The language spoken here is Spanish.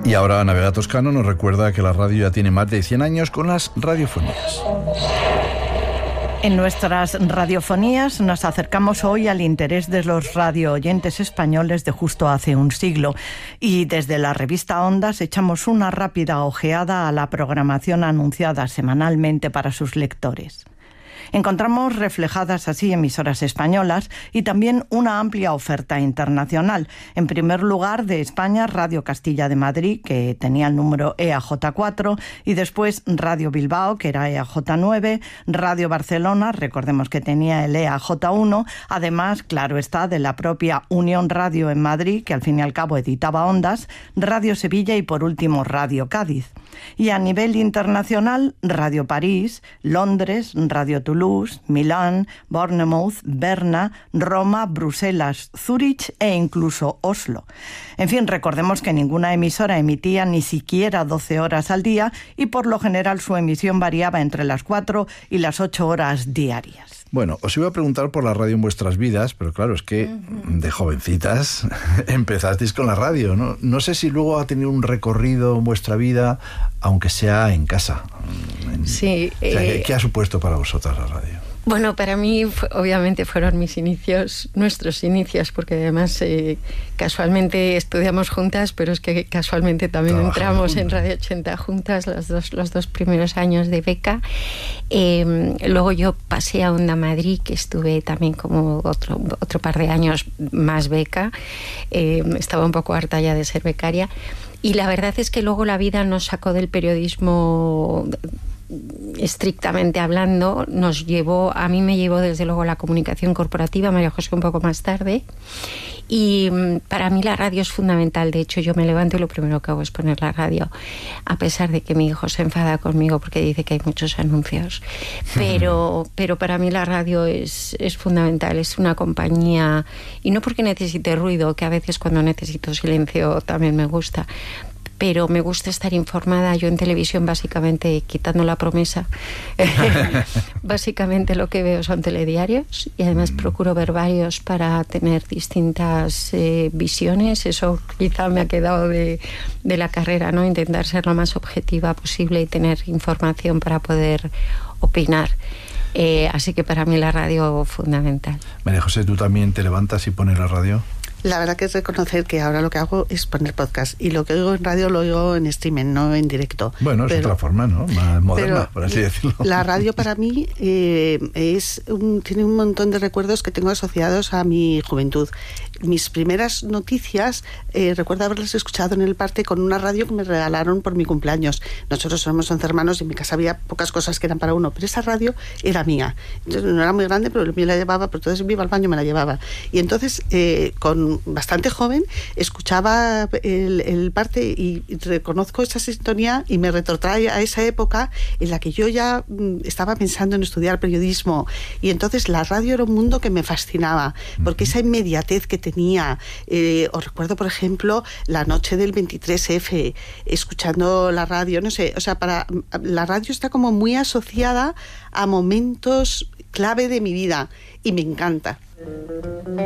Y ahora Ana Vega Toscano nos recuerda que la radio ya tiene más de 100 años con las radiofonías. En nuestras radiofonías nos acercamos hoy al interés de los radio-oyentes españoles de justo hace un siglo y desde la revista Ondas echamos una rápida ojeada a la programación anunciada semanalmente para sus lectores. Encontramos reflejadas así emisoras españolas y también una amplia oferta internacional. En primer lugar, de España, Radio Castilla de Madrid, que tenía el número EAJ4, y después Radio Bilbao, que era EAJ9, Radio Barcelona, recordemos que tenía el EAJ1, además, claro está, de la propia Unión Radio en Madrid, que al fin y al cabo editaba Ondas, Radio Sevilla y por último Radio Cádiz. Y a nivel internacional, Radio París, Londres, Radio Toulouse, Milán, Bournemouth, Berna, Roma, Bruselas, Zúrich e incluso Oslo. En fin, recordemos que ninguna emisora emitía ni siquiera 12 horas al día y por lo general su emisión variaba entre las 4 y las 8 horas diarias. Bueno, os iba a preguntar por la radio en vuestras vidas, pero claro, es que de jovencitas empezasteis con la radio, ¿no? No sé si luego ha tenido un recorrido en vuestra vida, aunque sea en casa. Sí. O sea, ¿qué ha supuesto para vosotras la radio? Bueno, para mí obviamente fueron mis inicios, nuestros inicios, porque además casualmente estudiamos juntas, pero es que casualmente también entramos en Radio 80 juntas los dos primeros años de beca. Luego yo pasé a Onda Madrid, que estuve también como otro par de años más beca. Estaba un poco harta ya de ser becaria. Y la verdad es que luego la vida nos sacó del periodismo estrictamente hablando, a mí me llevó desde luego la comunicación corporativa, María José un poco más tarde, y para mí la radio es fundamental. De hecho, yo me levanto y lo primero que hago es poner la radio, a pesar de que mi hijo se enfada conmigo porque dice que hay muchos anuncios, pero para mí la radio es fundamental, es una compañía, y no porque necesite ruido, que a veces cuando necesito silencio también me gusta, pero me gusta estar informada. Yo en televisión, básicamente, quitando La Promesa, básicamente lo que veo son telediarios, y además procuro ver varios para tener distintas visiones. Eso quizá me ha quedado de la carrera, ¿no? Intentar ser lo más objetiva posible y tener información para poder opinar. Así que para mí la radio fundamental. María José, ¿tú también te levantas y pones la radio? La verdad que es reconocer que ahora lo que hago es poner podcast, y lo que oigo en radio lo oigo en streaming, no en directo. Bueno, es otra forma, ¿no? Más moderna, por así decirlo. La radio para mí tiene un montón de recuerdos que tengo asociados a mi juventud. Mis primeras noticias, recuerdo haberlas escuchado en el Parte con una radio que me regalaron por mi cumpleaños. Nosotros somos 11 hermanos y en mi casa había pocas cosas que eran para uno, pero esa radio era mía. Entonces, no era muy grande, pero yo la llevaba, pero entonces iba al baño y me la llevaba. Y entonces, con bastante joven, escuchaba el Parte y reconozco esa sintonía y me retrotrae a esa época en la que yo ya estaba pensando en estudiar periodismo, y entonces la radio era un mundo que me fascinaba, porque esa inmediatez que tenía, os recuerdo por ejemplo la noche del 23F, escuchando la radio, no sé, o sea, la radio está como muy asociada a momentos clave de mi vida y me encanta.